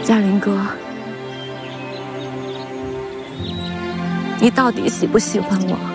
嘉林哥，你到底喜不喜欢我？